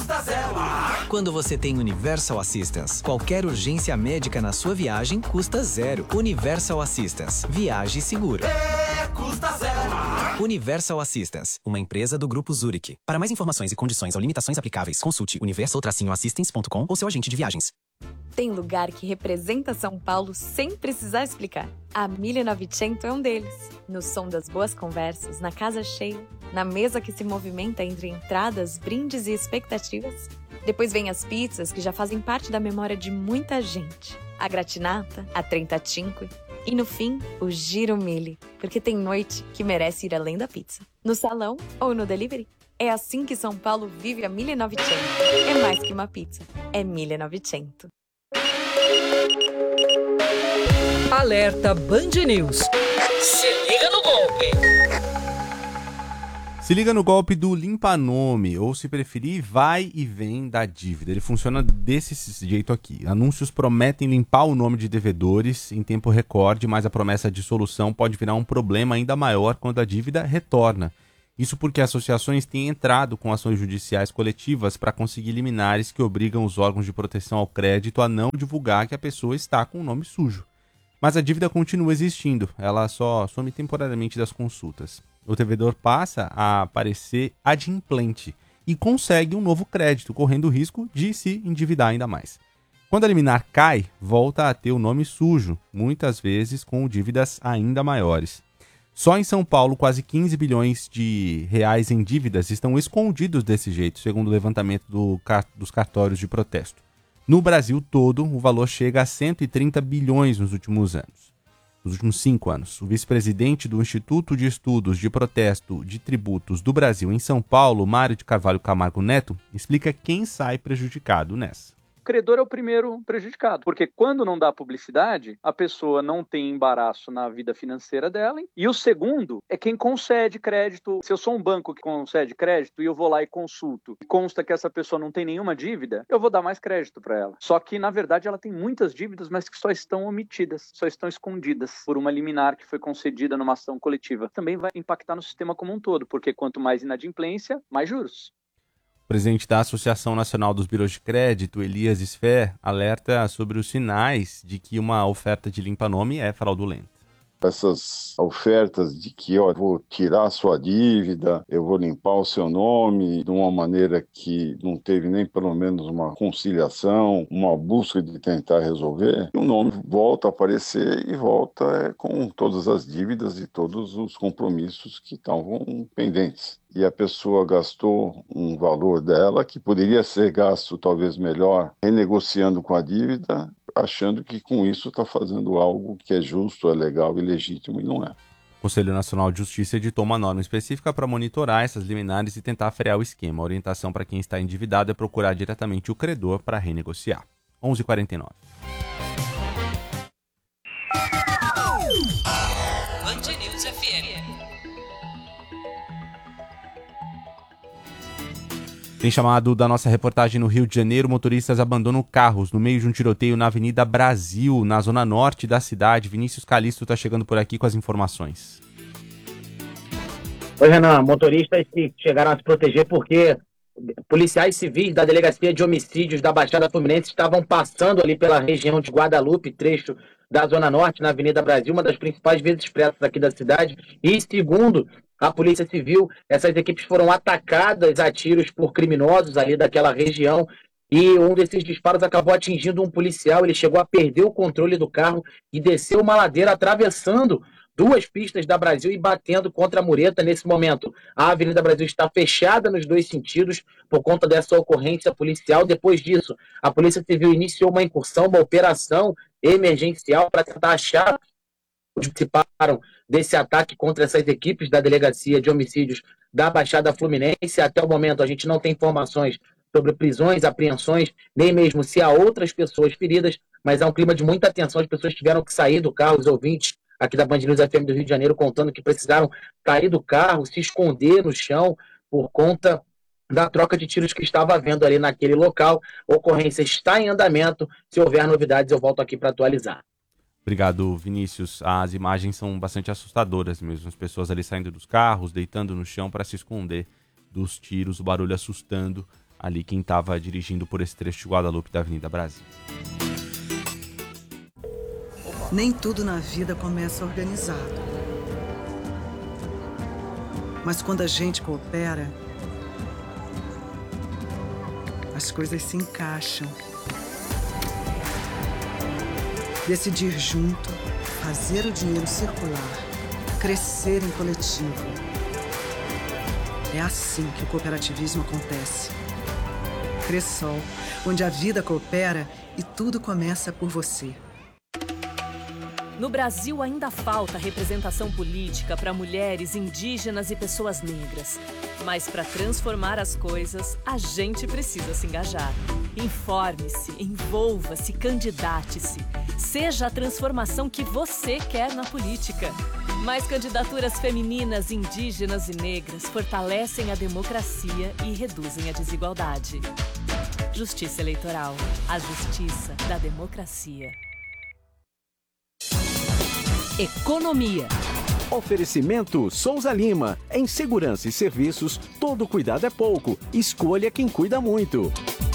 custa zero. Quando você tem Universal Assistance, qualquer urgência médica na sua viagem custa zero. Universal Assistance. Viaje seguro. Custa zero. Universal Assistance, uma empresa do Grupo Zurich. Para mais informações e condições ou limitações aplicáveis, consulte universal-assistance.com ou seu agente de viagens. Tem lugar que representa São Paulo sem precisar explicar. A 1900 é um deles. No som das boas conversas, na casa cheia, na mesa que se movimenta entre entradas, brindes e expectativas. Depois vem as pizzas que já fazem parte da memória de muita gente. A gratinata, a 35 e no fim, o Giro Mille, porque tem noite que merece ir além da pizza. No salão ou no delivery. É assim que São Paulo vive a 1900. É mais que uma pizza, é 1900. Alerta Band News. Se liga no golpe. Se liga no golpe do limpa-nome, ou se preferir, vai e vem da dívida. Ele funciona desse jeito aqui. Anúncios prometem limpar o nome de devedores em tempo recorde, mas a promessa de solução pode virar um problema ainda maior quando a dívida retorna. Isso porque associações têm entrado com ações judiciais coletivas para conseguir liminares que obrigam os órgãos de proteção ao crédito a não divulgar que a pessoa está com o nome sujo. Mas a dívida continua existindo, ela só some temporariamente das consultas. O devedor passa a aparecer adimplente e consegue um novo crédito, correndo o risco de se endividar ainda mais. Quando a liminar cai, volta a ter o nome sujo, muitas vezes com dívidas ainda maiores. Só em São Paulo, quase 15 bilhões de reais em dívidas estão escondidos desse jeito, segundo o levantamento dos cartórios de protesto. No Brasil todo, o valor chega a 130 bilhões nos últimos anos. Nos últimos 5 anos. O vice-presidente do Instituto de Estudos de Protesto de Tributos do Brasil em São Paulo, Mário de Carvalho Camargo Neto, explica quem sai prejudicado nessa. O credor é o primeiro prejudicado, porque quando não dá publicidade, a pessoa não tem embaraço na vida financeira dela. E o segundo é quem concede crédito. Se eu sou um banco que concede crédito e eu vou lá e consulto, e consta que essa pessoa não tem nenhuma dívida, eu vou dar mais crédito para ela. Só que, na verdade, ela tem muitas dívidas, mas que só estão omitidas, só estão escondidas por uma liminar que foi concedida numa ação coletiva. Também vai impactar no sistema como um todo, porque quanto mais inadimplência, mais juros. O presidente da Associação Nacional dos Birôs de Crédito, Elias Sfer, alerta sobre os sinais de que uma oferta de limpa-nome é fraudulenta. Essas ofertas de que eu vou tirar a sua dívida, eu vou limpar o seu nome de uma maneira que não teve nem pelo menos uma conciliação, uma busca de tentar resolver, o nome volta a aparecer e volta com todas as dívidas e todos os compromissos que estavam pendentes. E a pessoa gastou um valor dela que poderia ser gasto talvez melhor renegociando com a dívida, achando que com isso está fazendo algo que é justo, é legal e legítimo, e não é. O Conselho Nacional de Justiça editou uma norma específica para monitorar essas liminares e tentar frear o esquema. A orientação para quem está endividado é procurar diretamente o credor para renegociar. 11h49. Band News FM. Tem chamado da nossa reportagem no Rio de Janeiro, motoristas abandonam carros no meio de um tiroteio na Avenida Brasil, na zona norte da cidade. Vinícius Calixto está chegando por aqui com as informações. Oi, Renan, motoristas chegaram a se proteger porque policiais civis da Delegacia de Homicídios da Baixada Fluminense estavam passando ali pela região de Guadalupe, trecho da zona norte, na Avenida Brasil, uma das principais vias expressas aqui da cidade, e segundo a Polícia Civil, essas equipes foram atacadas a tiros por criminosos ali daquela região e um desses disparos acabou atingindo um policial. Ele chegou a perder o controle do carro e desceu uma ladeira atravessando 2 pistas da Brasil e batendo contra a mureta. Nesse momento, a Avenida Brasil está fechada nos 2 sentidos por conta dessa ocorrência policial. Depois disso, a Polícia Civil iniciou uma incursão, uma operação emergencial para tentar achar os que participaram desse ataque contra essas equipes da Delegacia de Homicídios da Baixada Fluminense. Até o momento, a gente não tem informações sobre prisões, apreensões, nem mesmo se há outras pessoas feridas, mas há um clima de muita tensão. As pessoas tiveram que sair do carro, os ouvintes aqui da Band News FM do Rio de Janeiro contando que precisaram cair do carro, se esconder no chão por conta da troca de tiros que estava havendo ali naquele local. A ocorrência está em andamento. Se houver novidades, eu volto aqui para atualizar. Obrigado, Vinícius. As imagens são bastante assustadoras mesmo. As pessoas ali saindo dos carros, deitando no chão para se esconder dos tiros, o barulho assustando ali quem estava dirigindo por esse trecho de Guadalupe da Avenida Brasil. Nem tudo na vida começa organizado. Mas quando a gente coopera, as coisas se encaixam. Decidir junto, fazer o dinheiro circular, crescer em coletivo. É assim que o cooperativismo acontece. Cressol, onde a vida coopera e tudo começa por você. No Brasil ainda falta representação política para mulheres, indígenas e pessoas negras. Mas para transformar as coisas, a gente precisa se engajar. Informe-se, envolva-se, candidate-se. Seja a transformação que você quer na política. Mais candidaturas femininas, indígenas e negras fortalecem a democracia e reduzem a desigualdade. Justiça Eleitoral. A justiça da democracia. Economia. Oferecimento Souza Lima. Em segurança e serviços, todo cuidado é pouco. Escolha quem cuida muito.